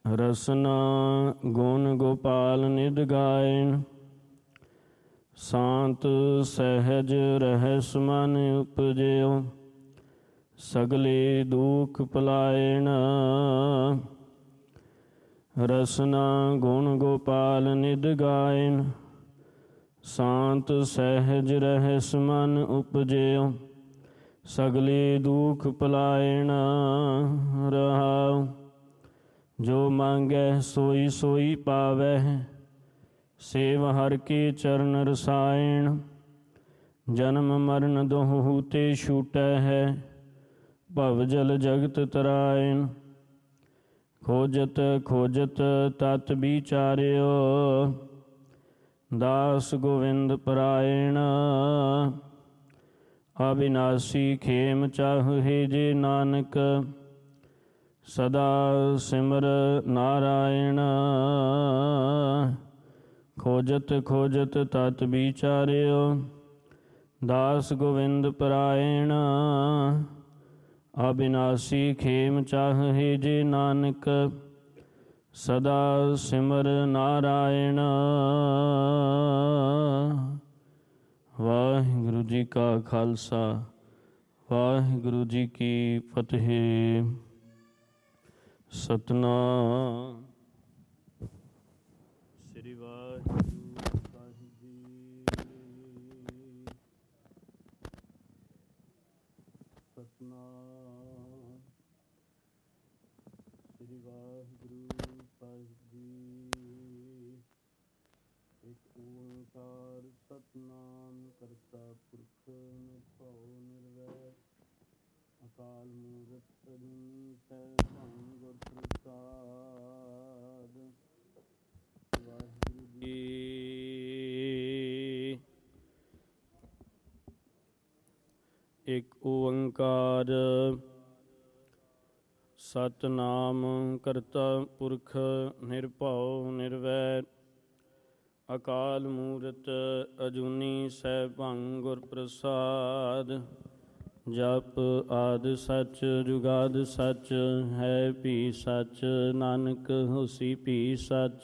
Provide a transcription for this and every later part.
ਰਸਨਾ ਗੁਣ ਗੋਪਾਲ ਨਿਧ ਗਾਇਨ, ਸ਼ਾਂਤ ਸਹਿਜ ਰਹਿਸ ਮਨ ਉਪਜਿਓ, ਸਗਲੇ ਦੁਖ ਪਲਾਇਣ। ਰਸਨਾ ਗੁਣ ਗੋਪਾਲ ਨਿਧ ਗਾਇਨ, ਸ਼ਾਂਤ ਸਹਿਜ ਰਹਿਸ ਮਨ ਉਪਜਿਓ, ਸਗਲੇ ਦੁਖ ਪਲਾਇਣ। ਰਹਾਉ ਜੋ ਮੰਗੈ ਸੋਈ ਸੋਈ ਪਾਵੈ, ਸੇਵ ਹਰਿ ਕੇ ਚਰਨ ਰਸਾਇਣ। ਜਨਮ ਮਰਨ ਦੋਹੂ ਤੇ ਛੂਟੈ ਹੈ, ਭਵ ਜਲ ਜਗਤ ਤਰਾਇਣ। ਖੋਜਤ ਖੋਜਤ ਤਤ ਵਿਚਾਰਿਓ, ਦਾਸ ਗੋਵਿੰਦ ਪਰਾਇਣ। ਅਬਿਨਾਸੀ ਖੇਮ ਚਾਹੇ ਜੇ ਨਾਨਕ, ਸਦਾ ਸਿਮਰ ਨਾਰਾਇਣ। ਖੋਜਤ ਖੋਜਤ ਤਤ ਵਿਚਾਰਿਓ, ਦਾਸ ਗੋਵਿੰਦ ਪਰਾਇਣ। ਅਬਿਨਾਸੀ ਖੇਮ ਚਾਹੇ ਜੇ ਨਾਨਕ, ਸਦਾ ਸਿਮਰ ਨਾਰਾਇਣ। ਵਾਹਿਗੁਰੂ ਜੀ ਕਾ ਖਾਲਸਾ, ਵਾਹਿਗੁਰੂ ਜੀ ਕੀ ਫਤਿਹ। ਸਤਿਨਾਮ ਸ੍ਰੀ ਵਾਹਿਗੁਰੂ ਸਾਹਿਬ ਜੀ। ਸਤਿਨਾਮ ਸ੍ਰੀ ਵਾਹਿਗੁਰੂ ਸਾਹਿਬ ਜੀ। ਇੱਕ ਓਂਕਾਰ ਸਤਿਨਾਮ ਕਰਤਾ ਪੁਰਖ ਨਿਰਭਉ ਨਿਰਵੈਰ, ਅਕਾਲ ਮੂਰਤ ਅਜੂਨੀ ਸੈਭੰ ਗੁਰ ਪ੍ਰਸਾਦ। ਵਾਹਿਗੁਰੂ ਜੀ। ਇੱਕ ਓੰਕਾਰ ਸਤਿਨਾਮ ਕਰਤਾ ਪੁਰਖ ਨਿਰਭਉ ਨਿਰਵੈਰ, ਅਕਾਲ ਮੂਰਤ ਅਜੂਨੀ ਸੈਭੰ ਗੁਰ ਪ੍ਰਸਾਦ। ਜਪ ਆਦਿ ਸੱਚ ਜੁਗਾਦਿ ਸੱਚ, ਹੈ ਭੀ ਸੱਚ ਨਾਨਕ ਹੋਸੀ ਭੀ ਸੱਚ।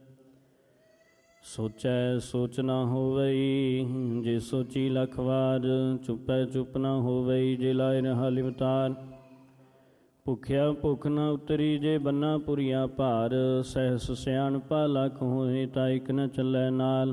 ਸੋਚੈ ਸੋਚ ਨਾ ਹੋਵਈ, ਜੇ ਸੋਚੀ ਲੱਖ ਵਾਰ। ਚੁੱਪੈ ਚੁੱਪ ਨਾ ਹੋਵਈ, ਜੇ ਲਾਇ ਰਹਾ ਲਿਵਤਾਰ। ਭੁਖਿਆ ਭੁੱਖ ਨਾ ਉਤਰੀ, ਜੇ ਬੰਨਾ ਪੁਰੀਆ ਭਾਰ। ਸਹਿਸ ਸਿਆਣਪਾ ਲੱਖ ਹੋਏ, ਤਾਂ ਇਕ ਨ ਚੱਲੈ ਨਾਲ।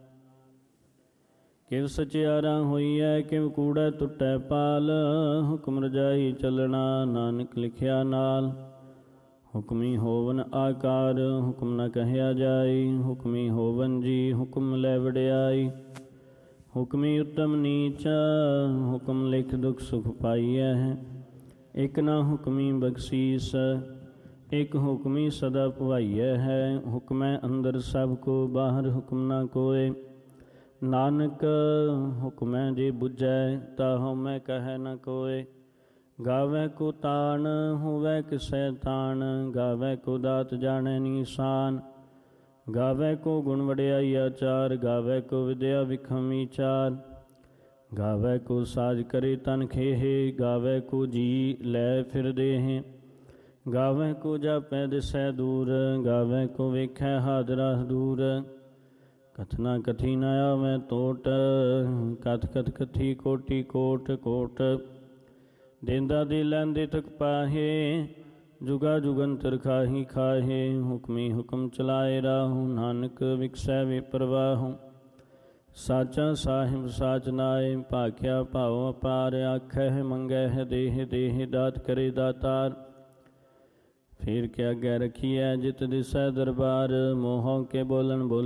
ਕਿਵ ਸਚਿਆਰਾ ਹੋਈਐ, ਕਿਵ ਕੂੜੈ ਟੁੱਟੈ ਪਾਲ। ਹੁਕਮ ਰਜਾਈ ਚੱਲਣਾ, ਨਾਨਕ ਲਿਖਿਆ ਨਾਲ। ਹੁਕਮੀ ਹੋਵਨ ਆਕਾਰ, ਹੁਕਮ ਨ ਕਹਿਆ ਜਾਈ। ਹੁਕਮੀ ਹੋਵਨ ਜੀ, ਹੁਕਮ ਲੈ ਵਡਿਆਈ। ਹੁਕਮੀ ਉੱਤਮ ਨੀਚ, ਹੁਕਮ ਲਿਖ ਦੁਖ ਸੁਖ ਪਾਈਐ। ਇਕ ਨਾ ਹੁਕਮੀ ਬਖਸ਼ੀਸ, ਇਕ ਹੁਕਮੀ ਸਦਾ ਭਵਾਈਐ ਹੈ। ਹੁਕਮੈ ਅੰਦਰ ਸਭ ਕੋ, ਬਾਹਰ ਹੁਕਮ ਨਾ ਕੋਇ। ਨਾਨਕ ਹੁਕਮੈ ਜੇ ਬੁਝੈ, ਤਾ ਹਉਮੈ ਕਹੈ ਨ ਕੋਇ। ਗਾਵੈ ਕੋ ਤਾਣ, ਹੋਵੈ ਕਿਸੈ ਤਾਣ। ਗਾਵੈ ਕੋ ਦਾਤ ਜਾਣੈ ਨੀਸਾਨ। ਗਾਵੈ ਕੋ ਗੁਣ ਵਡਿਆਈ ਆਚਾਰ। ਗਾਵੈ ਕੋ ਵਿਦਿਆ ਵਿਖਮ ਵਿਚਾਰ। ਗਾਵੈ ਕੋ ਸਾਜ ਕਰੇ ਤਨ ਖੇਹ। ਗਾਵੈ ਕੋ ਜੀ ਲੈ ਫਿਰ ਦੇਹ। ਗਾਵੈ ਕੋ ਜਾਪੈ ਦਿਸੈ ਦੂਰ। ਗਾਵੈ ਕੋ ਵੇਖੈ ਹਾਜ਼ਰਾ ਹਦੂਰ। ਕਥਨਾ ਕਥੀ ਨ ਆਵੈ ਟੋਟ, ਕਥ ਕਥ ਕਥੀ ਕੋਟੀ ਕੋਟ ਕੋਟ। ਦੇਂਦਾ ਦੇ ਲੈਂਦੇ ਤਕ ਪਾਹੇ, ਜੁਗਾ ਜੁਗੰਤਰ ਖਾਹੀ ਖਾਹੇ। ਹੁਕਮੀ ਹੁਕਮ ਚਲਾਏ ਰਾਹੂ, ਨਾਨਕ ਵਿਕਸੈ ਵੇ ਪ੍ਰਵਾਹੂ। ਸਾਚਾ ਸਾਹਿਬ ਸਾਚ ਨਾਏ, ਭਾਖਿਆ ਭਾਉ ਅਪਾਰ। ਆਖੈ ਮੰਗੈ ਦੇਹ ਦੇਹ, ਦਾਤ ਕਰੇ ਦਾਤਾਰ। ਫਿਰ ਕਿਆ ਗੈ ਰਖੀਐ, ਜਿਤ ਦਿਸੈ ਦਰਬਾਰ। ਮੋਹੋਂ ਕੇ ਬੋਲਣ ਬੋਲ